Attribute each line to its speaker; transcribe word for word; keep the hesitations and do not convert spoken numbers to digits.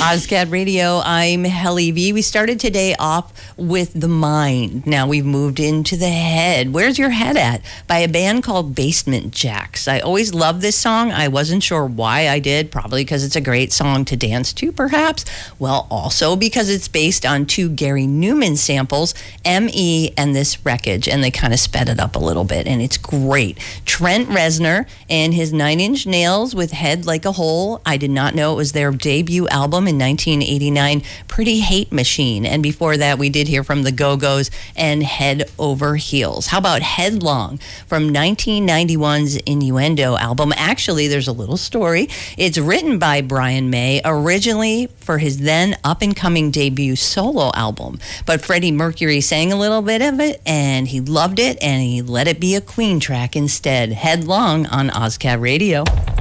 Speaker 1: Ozcad Radio, I'm Helly V. We started today off with The Mind. Now we've moved into the head. Where's Your Head At? By a band called Basement Jacks. I always loved this song. I wasn't sure why I did. Probably because it's a great song to dance to, perhaps. Well, also because it's based on two Gary Newman samples, M E and This Wreckage, and they kind of sped it up a little bit, and it's great. Trent Reznor and his Nine Inch Nails with Head Like a Hole. I did not know it was their debut album in nineteen eighty-nine, Pretty Hate Machine. And before that, we did hear from the Go-Go's and Head Over Heels. How about Headlong from nineteen ninety-one's Innuendo album? Actually, there's a little story. It's written by Brian May, originally for his then up-and-coming debut solo album. But Freddie Mercury sang a little bit of it, and he loved it, and he let it be a Queen track instead. Headlong on Ozcad Radio.